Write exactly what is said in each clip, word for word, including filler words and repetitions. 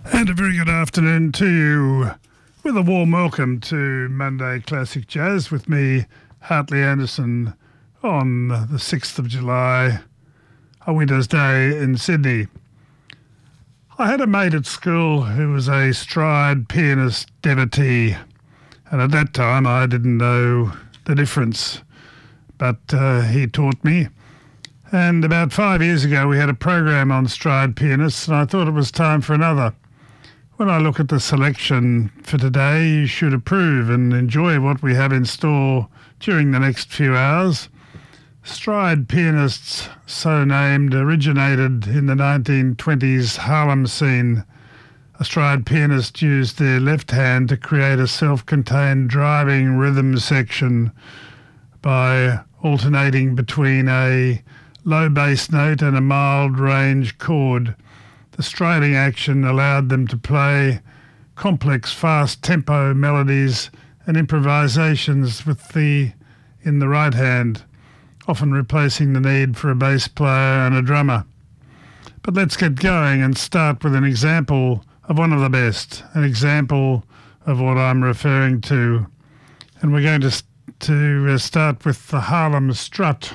And a very good afternoon to you, with a warm welcome to Monday Classic Jazz with me, Hartley Anderson, on the sixth of July, a winter's day in Sydney. I had a mate at school who was a stride pianist devotee, and at that time I didn't know the difference, but uh, he taught me. And about five years ago we had a program on stride pianists, and I thought it was time for another. When I look at the selection for today, you should approve and enjoy what we have in store during the next few hours. Stride pianists, so named, originated in the nineteen twenties Harlem scene. A stride pianist used their left hand to create a self-contained driving rhythm section by alternating between a low bass note and a mild range chord. The striding action allowed them to play complex, fast tempo melodies and improvisations with the in the right hand, often replacing the need for a bass player and a drummer. But let's get going and start with an example of one of the best, an example of what I'm referring to. And we're going to, to start with the Harlem Strut,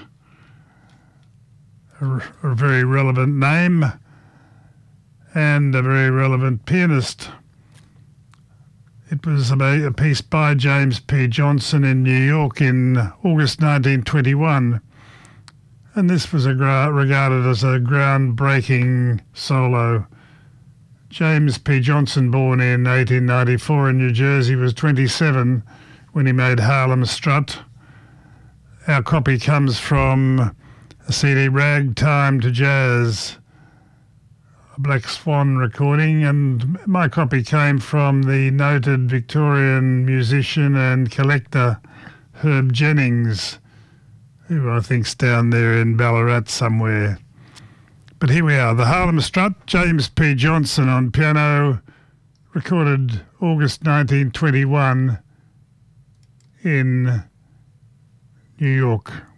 a, a very relevant name, and a very relevant pianist. It was a, a piece by James P. Johnson in New York in August nineteen twenty-one, and this was a gra- regarded as a groundbreaking solo. James P. Johnson, born in eighteen ninety-four in New Jersey, was twenty-seven when he made Harlem Strut. Our copy comes from a C D, Ragtime to Jazz, a Black Swan recording, and my copy came from the noted Victorian musician and collector Herb Jennings, who I think's down there in Ballarat somewhere. But here we are, the Harlem Strut, James P. Johnson on piano, recorded August nineteen twenty-one in New York.